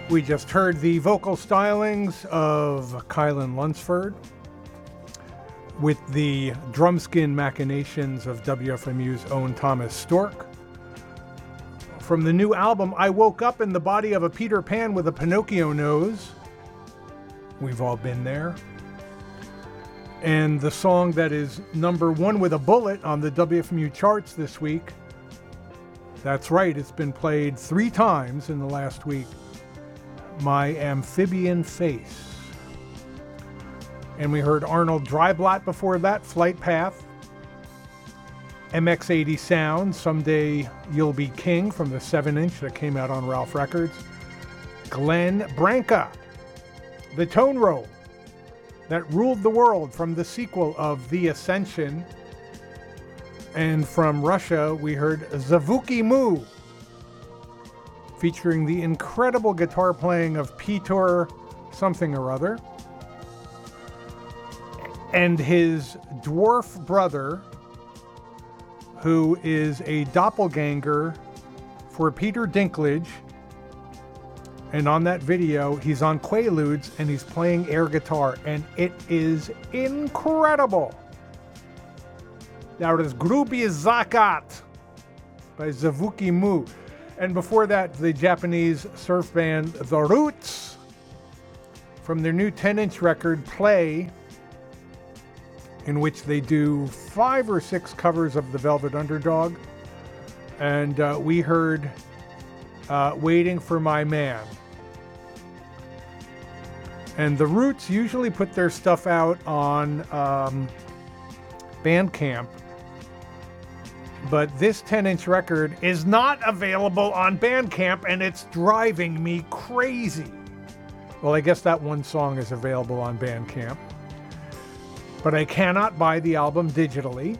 We just heard the vocal stylings of Kylan Lunsford with the drumskin machinations of WFMU's own Thomas Stork. From the new album, I Woke Up in the Body of a Peter Pan with a Pinocchio Nose. We've all been there. And the song that is number one with a bullet on the WFMU charts this week. That's right, it's been played 3 times in the last week. My Amphibian Face. And we heard Arnold Dryblot before that, Flight Path. MX80 Sound, Someday You'll Be King from the 7-inch that came out on Ralph Records. Glenn Branca, The Tone Roll that ruled the world from the sequel of The Ascension. And from Russia, we heard Zvuky Mu, featuring the incredible guitar playing of Peter something or other, and his dwarf brother, who is a doppelganger for Peter Dinklage. And on that video, he's on Quaaludes and he's playing air guitar, and it is incredible. Now it is Gruby Zakat by Zvuky Mu. And before that, the Japanese surf band The Roots from their new 10-inch record, Play, in which they do 5 or 6 covers of The Velvet Underdog. And we heard Waiting for My Man. And The Roots usually put their stuff out on Bandcamp. But this 10-inch record is not available on Bandcamp, and it's driving me crazy. Well, I guess that one song is available on Bandcamp. But I cannot buy the album digitally,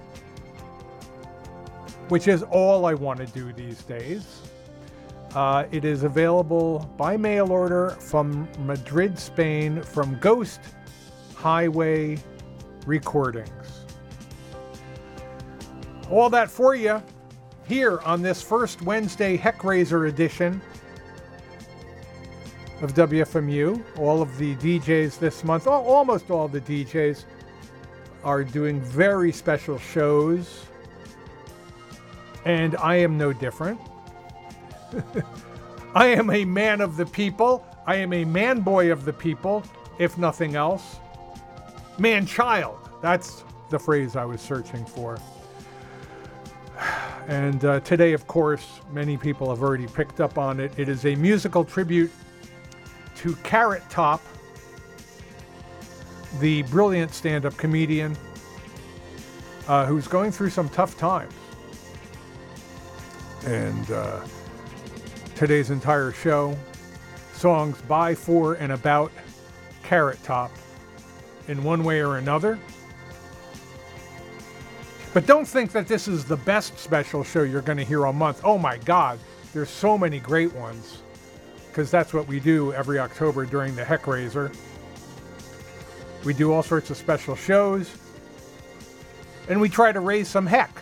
which is all I want to do these days. It is available by mail order from Madrid, Spain, from Ghost Highway Recordings. All that for you here on this first Wednesday Heckraiser edition of WFMU. All of the DJs this month, almost all the DJs, are doing very special shows. And I am no different. I am a man of the people. I am a man boy of the people, if nothing else. Man child. That's the phrase I was searching for. And today, of course, many people have already picked up on it. It is a musical tribute to Carrot Top, the brilliant stand-up comedian who's going through some tough times. And today's entire show, songs by, for, and about Carrot Top in one way or another. But don't think that this is the best special show you're going to hear all month. Oh my God, there's so many great ones. Because that's what we do every October during the Heckraiser. We do all sorts of special shows. And we try to raise some heck.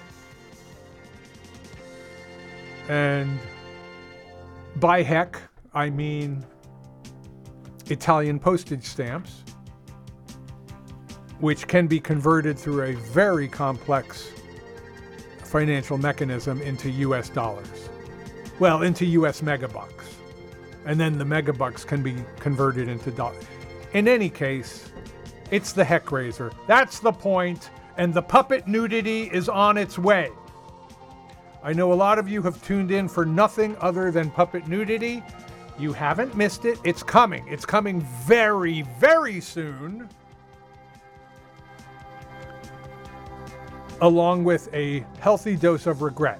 And by heck, I mean Italian postage stamps, which can be converted through a very complex financial mechanism into US dollars. Well, into US megabucks. And then the megabucks can be converted into dollars. In any case, it's the Heckraiser. That's the point, and the puppet nudity is on its way. I know a lot of you have tuned in for nothing other than puppet nudity. You haven't missed it. It's coming. It's coming very, very soon. Along with a healthy dose of regret.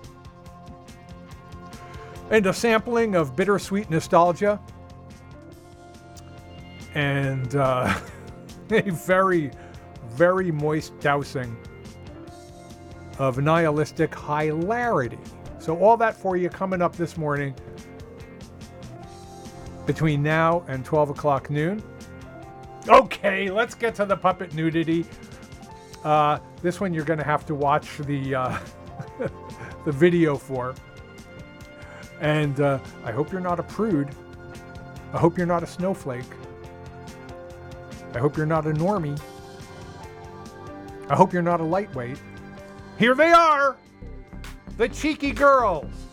And a sampling of bittersweet nostalgia. And a very, very moist dousing of nihilistic hilarity. So all that for you coming up this morning between now and 12 o'clock noon. Okay, let's get to the puppet nudity. This one you're going to have to watch the the video for. And I hope you're not a prude. I hope you're not a snowflake. I hope you're not a normie. I hope you're not a lightweight. Here they are, the Cheeky Girls.